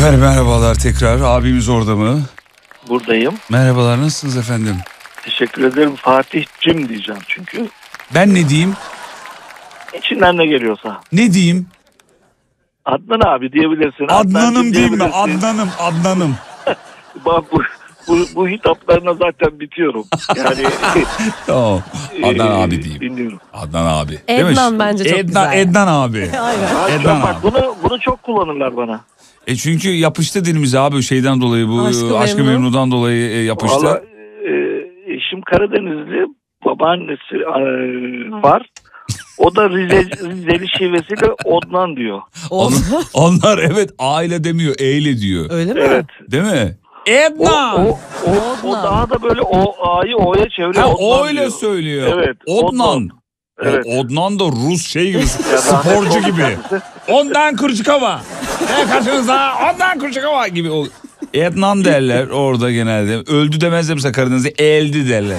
Efendim merhabalar tekrar. Abimiz orada mı? Buradayım. Merhabalar, nasılsınız efendim? Teşekkür ederim. Fatih'cim diyeceğim çünkü. Ben ne diyeyim? İçinden ne geliyorsa. Ne diyeyim? Adnan abi diyebilirsin. Adnan'ım diyeyim mi? Adnan'ım. Bak bu hitaplarına zaten bitiyorum. Yani tamam. Adnan abi diyeyim. Dinliyorum. Adnan abi. Ednan bence çok güzel. Ednan abi. Aynen. Ednan Bak abi. bunu çok kullanırlar bana. Çünkü yapıştı dilimize abi şeyden dolayı, bu Aşk-ı Memnu'dan dolayı yapıştı. Vallahi eşim Karadenizli, babaannesi var. O da Rizeli şivesiyle Odnan diyor. Onlar evet aile demiyor, eyle diyor. Öyle mi? Evet. Değil mi? Ednan. O daha da böyle o A'yı O'ya çeviriyor. Ha öyle diyor. söylüyor. Evet. Odnan. Evet. Odnan da Rus gibi, sporcu gibi. Ondan Kurçukova. Ne karşınıza? Ondan Kurçukova gibi. Ednan derler orada genelde. Öldü demezler mesela Karadeniz'de, eldi derler.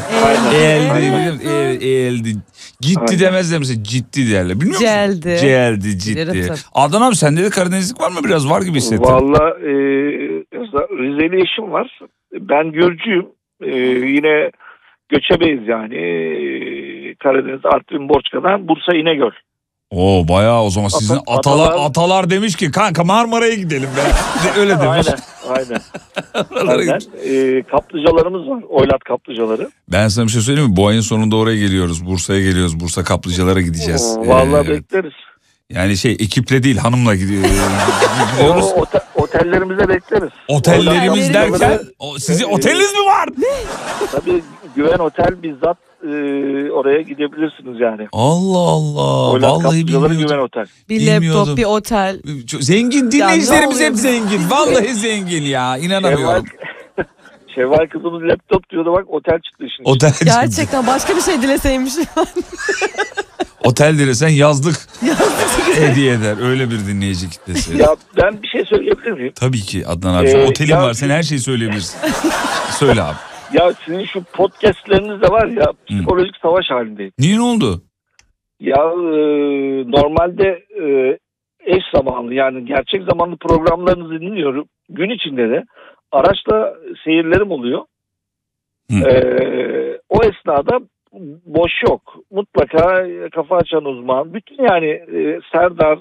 Eldi. Gitti Aynen. demezler mesela, ciddi derler. Bilmiyor musun? Celdi. Celdi, ciddi. Adnan abi sende de Karadenizlik var mı? Biraz var gibi hissettim. Valla Rizeli eşim var. Ben Gürcüyüm. Yine göçebeyiz yani. Karadeniz, Artvin, Borçka'dan Bursa, İnegöl. Oo bayağı, o zaman sizin atalar demiş ki kanka Marmara'ya gidelim be. Öyle demiş. Aynen. Kaplıcalarımız var. Oylat kaplıcaları. Ben sana bir şey söyleyeyim mi? Bu ayın sonunda oraya geliyoruz. Bursa'ya geliyoruz. Bursa kaplıcalara gideceğiz. Vallahi bekleriz. Yani ekiple değil, hanımla gidiyoruz. Otellerimize bekleriz. Otellerimiz derken sizin oteliniz mi var? Tabii Güven Otel bizzat oraya gidebilirsiniz yani. Allah Allah. Oylat Vallahi bilmiyordum. Güven Otel. Bir laptop, bir otel. Zengin dinleyicilerimiz hep zengin. Vallahi zengin ya. İnanamıyorum. Şevval kızımız laptop diyordu, bak otel çıktı işin. Otel. Gerçekten başka bir şey dileseymiş. Otel dilesen yazlık hediye eder. Öyle bir dinleyici kitlesi. Ya ben bir şey söyleyebilir miyim? Tabii ki Adnan abi. Otelin var. Sen her şeyi söyleyebilirsin. Söyle abi. Ya sizin şu podcastleriniz de var ya, psikolojik savaş halindeyim. Niye, ne oldu? Ya normalde eş zamanlı, yani gerçek zamanlı programlarınızı dinliyorum. Gün içinde de araçla seyirlerim oluyor. O esnada boş yok. Mutlaka Kafa Açan Uzman, bütün yani Serdar,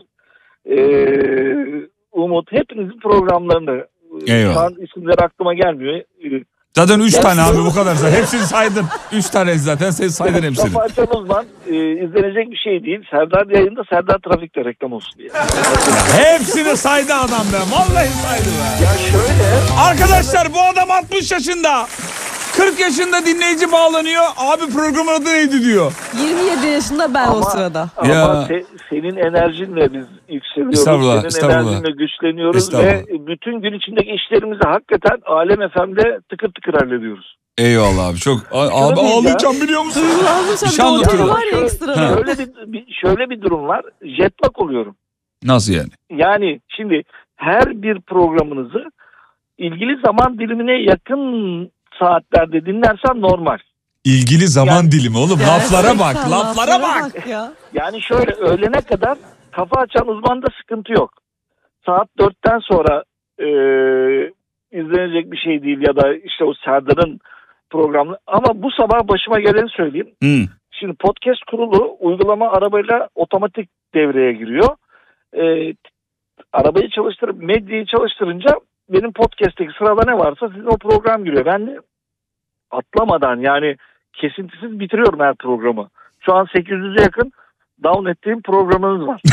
Umut, hepinizin programlarını. Eyvallah. Şu an isimleri aklıma gelmiyor. Zaten 3 tane abi, bu kadar. Hepsini saydın. 3 tane zaten sen saydın hepsini. Kafa Açan Uzman izlenecek bir şey değil. Serdar yayında, Serdar trafikte reklam olsun diye. Hepsini saydı adam be. Vallahi saydı be. Ya şöyle. Arkadaşlar bu adam 60 yaşında. 40 yaşında dinleyici bağlanıyor. Abi programın adı neydi diyor. 27 yaşında ben o sırada. Ama senin enerjinle biz yükseliyoruz. Senin enerjinle güçleniyoruz ve bütün gün içindeki işlerimizi hakikaten Alem FM'de tıkır tıkır hallediyoruz. Eyvallah abi, çok abi ağlayacağım biliyor musun? Bir şey var ya ekstra. Şöyle bir durum var. Jetlag oluyorum. Nasıl yani? Yani şimdi her bir programınızı ilgili zaman dilimine yakın saatlerde dinlersen normal. İlgili zaman dilimi oğlum. Laflara bak. Ya. Yani şöyle, öğlene kadar Kafa Açan Uzman'da sıkıntı yok. Saat 4'ten sonra izlenecek bir şey değil, ya da işte o Serdar'ın programı. Ama bu sabah başıma geleni söyleyeyim. Şimdi podcast kurulu uygulama arabayla otomatik devreye giriyor. Arabayı çalıştırıp medyayı çalıştırınca benim podcast'teki sırada ne varsa sizin o program giriyor. Ben de atlamadan, yani kesintisiz bitiriyorum her programı. Şu an 800'e yakın down ettiğim programınız var.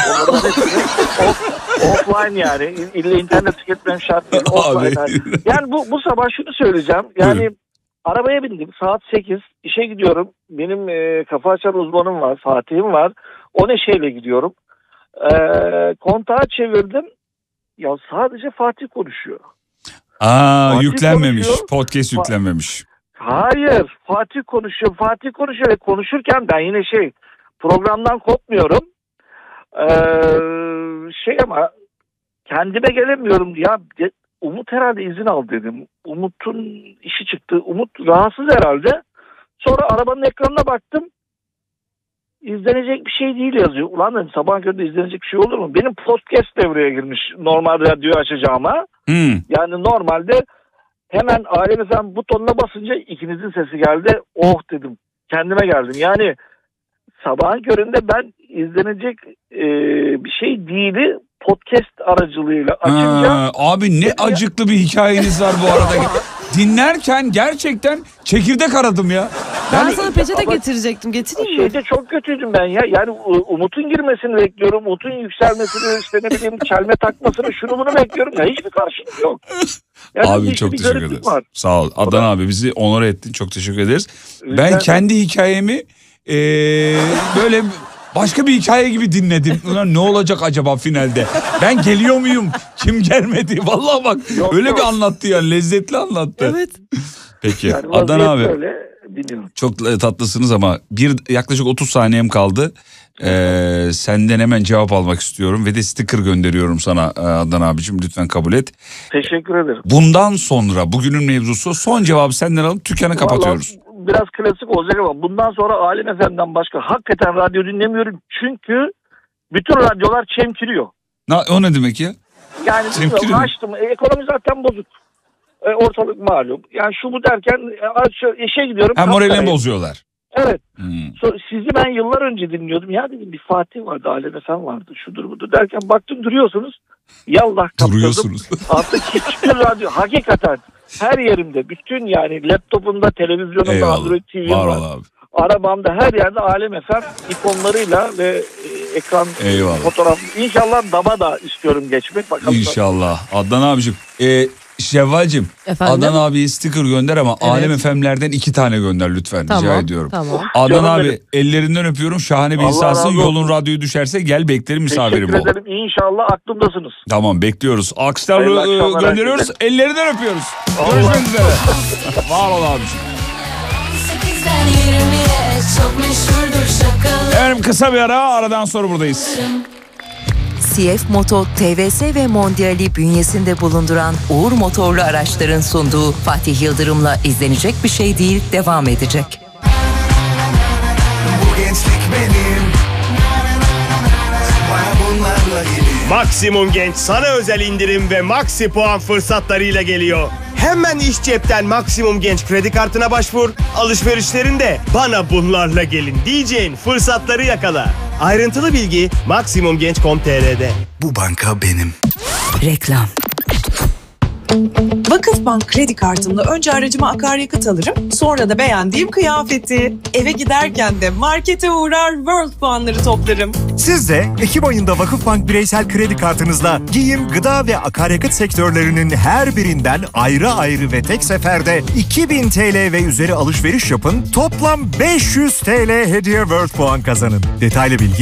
Offline yani. İlle internet tüketmem şart değil. Offline. Yani bu sabah şunu söyleyeceğim. Yani arabaya bindim. Saat 8. İşe gidiyorum. Benim Kafa Açan Uzmanım var. Fatih'im var. O neşeyle gidiyorum. Kontağı çevirdim. Ya sadece Fatih konuşuyor. Fatih yüklenmemiş. Konuşuyor. Podcast yüklenmemiş. Hayır. Fatih konuşuyor ve konuşurken ben yine programdan kopmuyorum. Ama kendime gelemiyorum. Ya Umut herhalde izin al dedim. Umut'un işi çıktı. Umut rahatsız herhalde. Sonra arabanın ekranına baktım. İzlenecek bir şey değil yazıyor. Ulan dedim, sabah köründe izlenecek bir şey olur mu? Benim podcast devreye girmiş normal radyoyu açacağıma. Yani normalde hemen Alem FM butonuna basınca ikinizin sesi geldi. Oh dedim. Kendime geldim. Yani sabahın köründe ben izlenecek bir şey değili podcast aracılığıyla açınca... Abi ne acıklı bir hikayeniz var bu arada. Dinlerken gerçekten çekirdek aradım ya. Ben sana peçete getirecektim. Getireyim mi? Şeyde çok kötüydüm ben ya. Yani Umut'un girmesini bekliyorum. Umut'un yükselmesini, işte ne bileyim çelme takmasını, şunu bunu bekliyorum. Ya hiçbir karşılık yok. Yani abi çok teşekkür ederiz. Var. Sağ ol. Adnan abi bizi onur ettin. Çok teşekkür ederiz. Ben kendi hikayemi böyle başka bir hikaye gibi dinledim. Ulan ne olacak acaba finalde? Ben geliyor muyum? Kim gelmedi? Vallahi bak yok, öyle bir anlattı ya. Lezzetli anlattı. Evet. Peki yani Adnan abi çok tatlısınız ama yaklaşık 30 saniyem kaldı. Senden hemen cevap almak istiyorum ve de sticker gönderiyorum sana Adnan abicim, lütfen kabul et. Teşekkür ederim. Bundan sonra bugünün mevzusu, son cevabı senden alıp dükkanı kapatıyoruz. Biraz klasik olacak ama bundan sonra Alem FM'den başka hakikaten radyo dinlemiyorum. Çünkü bütün radyolar çemkiriyor. O ne demek ya? Yani açtım. Ekonomi zaten bozuk. Ortalık malum. Yani şu bu derken işe gidiyorum. Moralini bozuyorlar. Evet. Sizi ben yıllar önce dinliyordum. Ya dedim bir Fatih vardı, Alem FM vardı. Şudur budur derken baktım duruyorsunuz. Yallah kaptırdım. Duruyorsunuz. Artık hiçbir radyo hakikaten her yerimde. Bütün yani laptopumda, televizyonumda, Android TV'm var. Abi. Arabamda her yerde Alem FM ikonlarıyla ve ekran fotoğraf. İnşallah DAB'a da istiyorum geçmek. Bakalım. İnşallah. Adnan abicim. Şevval'cim, Adnan abiye sticker gönder ama Alem FM'lerden 2 tane gönder lütfen, rica ediyorum. Tamam. Adnan abi ellerinden öpüyorum, şahane bir insansın. Yolun radyoyu düşerse gel, beklerim, misafirim ol. Teşekkür ederim, inşallah aklımdasınız. Tamam, bekliyoruz. Alkışlarla gönderiyoruz, ellerinden öpüyoruz. Görüşmek üzere. Var ol abicim. Efendim kısa bir aradan sonra buradayız. CF Moto, TVS ve Mondial'i bünyesinde bulunduran Uğur Motorlu Araçların sunduğu Fatih Yıldırım'la izlenecek bir şey değil devam edecek. Bu gençlik benim. Bana bunlarla gelin. Maksimum Genç sana özel indirim ve maksi puan fırsatlarıyla geliyor. Hemen iş cepten Maksimum Genç kredi kartına başvur. Alışverişlerinde bana bunlarla gelin diyeceğin fırsatları yakala. Ayrıntılı bilgi maksimumgenç.com.tr'de. Bu banka benim. Reklam. Vakıfbank kredi kartımla önce aracıma akaryakıt alırım, sonra da beğendiğim kıyafeti. Eve giderken de markete uğrar, World puanları toplarım. Siz de Ekim ayında Vakıfbank bireysel kredi kartınızla giyim, gıda ve akaryakıt sektörlerinin her birinden ayrı ayrı ve tek seferde 2000 TL ve üzeri alışveriş yapın. Toplam 500 TL hediye World puan kazanın. Detaylı bilgi